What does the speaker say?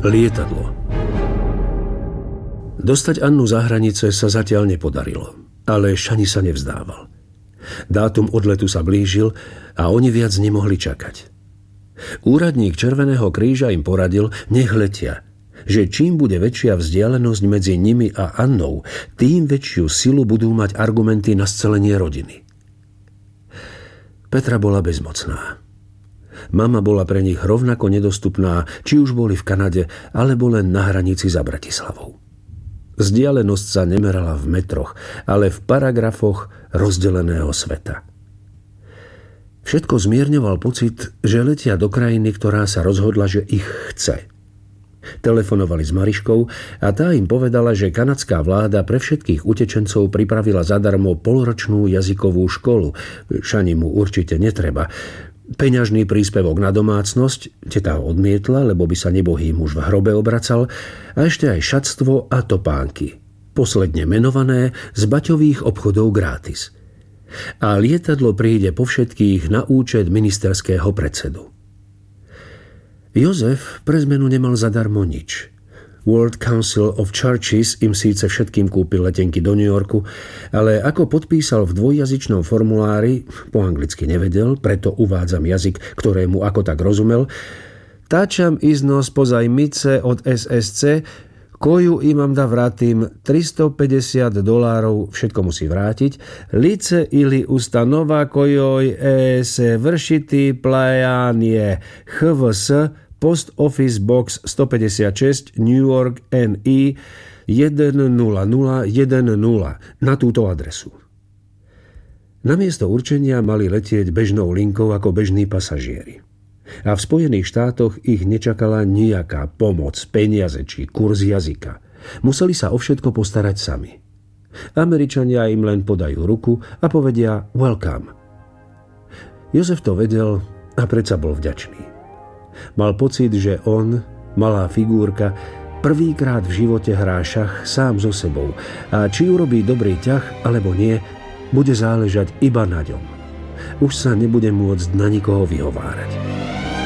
Lietadlo. Dostať Annu za hranice sa zatiaľ nepodarilo, ale Shani sa nevzdával. Dátum odletu sa blížil a oni viac nemohli čakať. Úradník Červeného kríža im poradil, nech letia, že čím bude väčšia vzdialenosť medzi nimi a Annou, tým väčšiu silu budú mať argumenty na scelenie rodiny. Petra bola bezmocná. Mama bola pre nich rovnako nedostupná, či už boli v Kanade, alebo len na hranici za Bratislavou. Vzdialenosť sa nemerala v metroch, ale v paragrafoch rozdeleného sveta. Všetko zmierňoval pocit, že letia do krajiny, ktorá sa rozhodla, že ich chce. Telefonovali s Mariškou a tá im povedala, že kanadská vláda pre všetkých utečencov pripravila zadarmo polročnú jazykovú školu. Shani mu určite netreba. Peňažný príspevok na domácnosť, teta ho odmietla, lebo by sa nebohý muž v hrobe obracal, a ešte aj šatstvo a topánky, posledne menované z baťových obchodov gratis. A lietadlo príde po všetkých na účet ministerského predsedu. Jozef pre zmenu nemal zadarmo nič. World Council of Churches im síce všetkým kúpil letenky do New Yorku, ale ako podpísal v dvojjazyčnom formulári, po anglicky nevedel, preto uvádzam jazyk, ktorému ako tak rozumel, táčam iznos pozajmice od SSC, koju imam da vratim $350, všetko musí vrátiť, lice ili ustanova kojoj se vršiti plajanie HVS Post Office Box 156 New York NE 10010 na túto adresu. Namiesto určenia mali letieť bežnou linkou ako bežní pasažieri. A v Spojených štátoch ich nečakala nejaká pomoc, peniaze či kurz jazyka. Museli sa o všetko postarať sami. Američania im len podajú ruku a povedia welcome. Jozef to vedel a predsa bol vďačný. Mal pocit, že on, malá figúrka, prvýkrát v živote hrá šach sám so sebou a či urobí dobrý ťah alebo nie, bude záležať iba na ňom. Už sa nebude môcť na nikoho vyhovárať.